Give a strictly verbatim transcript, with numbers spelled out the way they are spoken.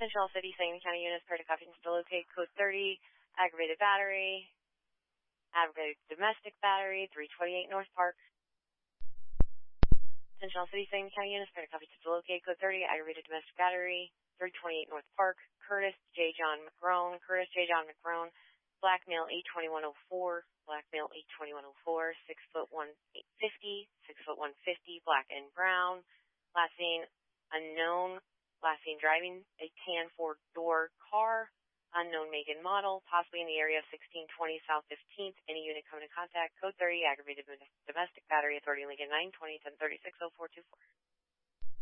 Central City, Sangamon County units, per to copy to locate code thirty, aggravated battery, aggravated domestic battery, three twenty-eight North Park. Central City, Sangamon County units, per to copy to locate code thirty, aggravated domestic battery, three twenty-eight North Park. Curtis J. John McGrone, Curtis J. John McGrone, black male, eight twenty-one oh four, black male, eight twenty-one oh four, six foot one fifty, six foot one fifty, black and brown. Last seen unknown. Last seen driving a tan four-door car, unknown make and model, possibly in the area of sixteen twenty South fifteenth. Any unit coming in contact, code thirty, aggravated domestic battery, authority Lincoln nine twenty, ten thirty-six oh four two four.